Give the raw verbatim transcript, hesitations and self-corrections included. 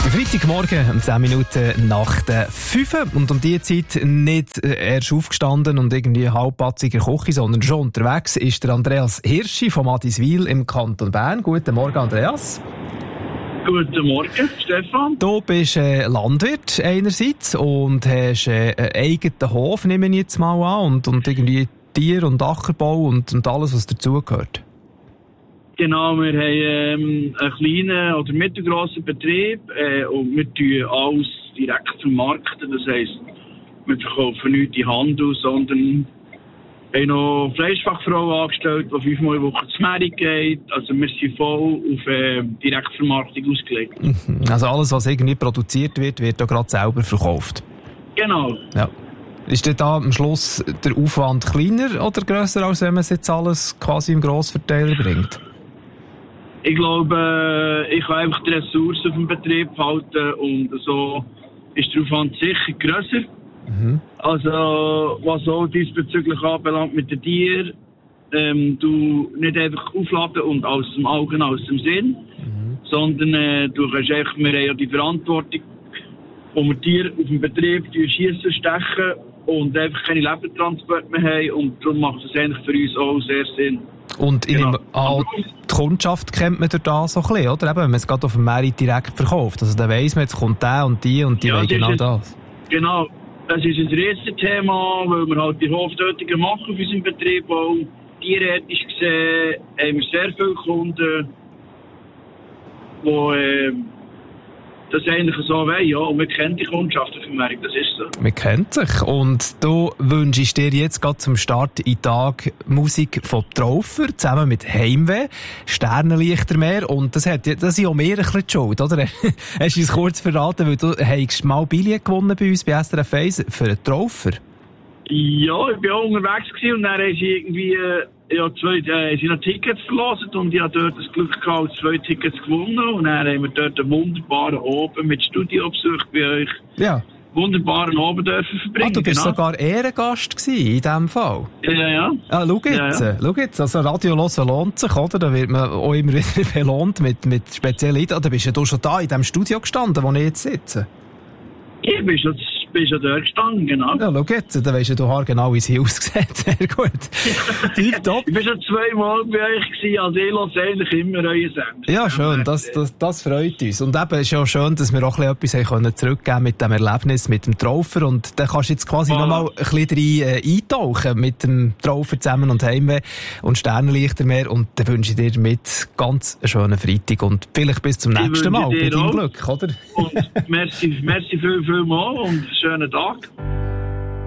Freitagmorgen, um zehn Minuten nach der fünf und um diese Zeit nicht erst aufgestanden und irgendwie halbpatziger Kochi, sondern schon unterwegs ist der Andreas Hirschi vom Adiswil im Kanton Bern. Guten Morgen, Andreas. Guten Morgen, Stefan. Du bist äh, Landwirt einerseits und hast äh, einen eigenen Hof, nehme ich jetzt mal an, und, und irgendwie Tier- und Ackerbau und, und alles, was dazugehört. Genau, wir haben ähm, einen kleinen oder mittelgrossen Betrieb äh, und wir tun alles direkt vermarkten. Das heisst, wir verkaufen nicht in Handel, sondern haben noch Fleischfachfrau angestellt, die fünfmal in der Woche zum Markt geht. Also wir sind voll auf äh, Direktvermarktung ausgelegt. Also alles, was irgendwie produziert wird, wird auch gerade selber verkauft? Genau. Ja. Ist denn da am Schluss der Aufwand kleiner oder grösser, als wenn man es jetzt alles quasi im Grossverteiler bringt? Ich glaube, ich kann einfach die Ressourcen auf dem Betrieb halten und so ist der Aufwand sicher grösser. Mhm. Also, was auch diesbezüglich anbelangt mit den Tieren, ähm, du nicht einfach aufladen und aus dem Augen, aus dem Sinn, mhm. sondern äh, du kannst einfach, wir haben ja die Verantwortung, wo wir Tiere auf dem Betrieb schiessen, stechen und einfach keine Lebendtransport mehr haben, und darum macht es eigentlich für uns auch sehr Sinn. Und in genau. dem, ah, die Kundschaft kennt man durch das so ein bisschen, oder? Eben, wenn man es gerade auf dem Markt direkt verkauft. Also dann weiss man, jetzt kommt der und die und die ja, wollen genau ein, das. Genau, das ist ein riesiges Thema, weil wir halt die Hoftötungen machen auf unserem Betrieb. Auch tierethisch gesehen haben wir sehr viele Kunden, die äh, das eigentlich so wollen, ja. Und wir kennen die Kundschaft auf dem Markt, das ist so. Man kennt sich. Und du wünschst dir jetzt gerade zum Start in den Tag Musik von Traufer, zusammen mit Heimweh, Sternenlichtermeer. Und das hat das sind auch mehr ein bisschen die Schuld, oder? Hast du uns kurz verraten, weil du hast mal Billett gewonnen bei uns, bei S R F eins, für einen Traufer? Ja, ich war auch unterwegs gewesen und dann haben sie irgendwie ja, zwei, äh, sie noch Tickets verlosen und ich hatte dort das Glück gehabt, zwei Tickets gewonnen, und dann haben wir dort einen wunderbaren Abend mit Studiobesuch bei euch. Ja. Wunderbaren Abend dürfen verbringen. Ah, du bist genau. sogar Ehrengast gewesen, in diesem Fall. Ja, ja, ja. Ah, schau jetzt, ja, ja. schau jetzt. Also Radio hören lohnt sich, oder? Da wird man auch immer wieder belohnt mit, mit speziellen Liedern. Da bist ja du schon da in dem Studio gestanden, wo ich jetzt sitze. Ich bin schon, bin schon dort gestanden, genau. Ja, schau jetzt, dann weisst du genau, wie sie aussieht. Sehr gut. Tipptopp. Ich war schon zweimal bei euch gewesen, also ich höre eigentlich immer eure Sendung. Ja, schön, das, das, das freut uns. Und eben ist ja schön, dass wir auch etwas haben zurückgeben mit dem Erlebnis, mit dem Traufer. Und dann kannst du jetzt quasi voilà. nochmal ein bisschen rein, äh, eintauchen mit dem Traufer zusammen und Heimweh und Sternenlichtermeer. Und dann wünsche ich dir damit ganz einen schönen Freitag und vielleicht bis zum nächsten Mal bei deinem Glück, oder? Und merci, merci viel, viel mal und einen schönen Tag.